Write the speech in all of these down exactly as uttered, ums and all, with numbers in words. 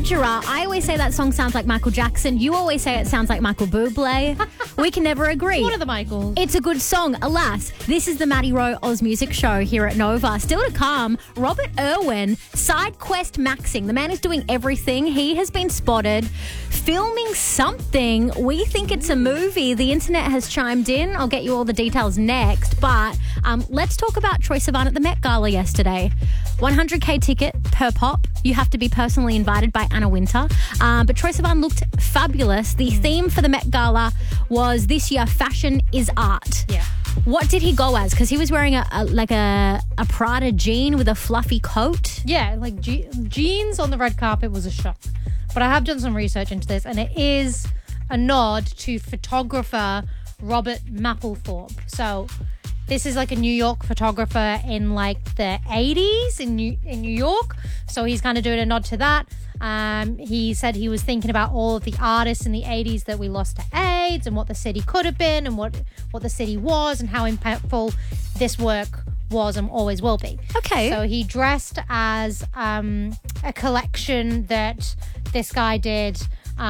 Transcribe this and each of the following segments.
Dangerous. I always say that song sounds like Michael Jackson. You always say it sounds like Michael Bublé. We can never agree. One of the Michaels. It's a good song. Alas, this is the Maddie Rowe Oz Music Show here at Nova. Still to come, Robert Irwin, side quest maxing. The man is doing everything. He has been spotted filming something. We think it's a movie. The internet has chimed in. I'll get you all the details next. But um, let's talk about Troye Sivan at the Met Gala yesterday. one hundred K ticket per pop. You have to be personally invited by Anna Wintour. Um, but Troye Sivan looked fabulous. The theme for the Met Gala was this year, fashion is art. Yeah. What did he go as? Because he was wearing a, a like a, a Prada jean with a fluffy coat. Yeah, like je- jeans on the red carpet was a shock. But I have done some research into this, and it is a nod to photographer Robert Mapplethorpe. So this is like a New York photographer in like the eighties in New, in New York. So he's kind of doing a nod to that. Um, he said he was thinking about all of the artists in the eighties that we lost to AIDS and what the city could have been and what, what the city was and how impactful this work was and always will be. Okay. So he dressed as um, a collection that this guy did.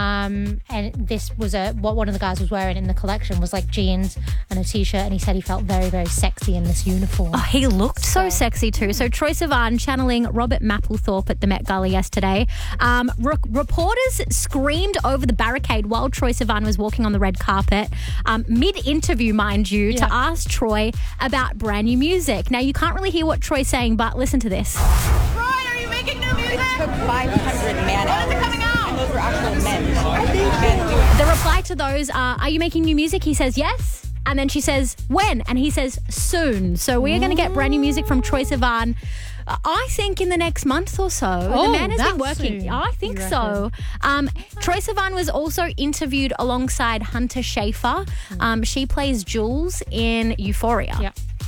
Um, and this was a what one of the guys was wearing in the collection was like jeans and a t-shirt, and he said he felt very, very sexy in this uniform. Oh, he looked so, So- sexy too. So Troye Sivan channeling Robert Mapplethorpe at the Met Gala yesterday. Um, re- reporters screamed over the barricade while Troye Sivan was walking on the red carpet, um, mid-interview, mind you, Yeah. to ask Troye about brand new music. Now, you can't really hear what Troy's saying, but listen to this. Troy, are you making new music? It took five hundred man When is it hours. coming out? And those were actual men. Men doing The reply to those are, are you making new music? He says, yes. And then she says, when? And he says, soon. So we are going to get brand new music from Troye Sivan, uh, I think, in the next month or so. the Oh, man has been that's working. soon, I think you so. Um, Troye Sivan was also interviewed alongside Hunter Schafer. Um, she plays Jules in Euphoria. Yeah.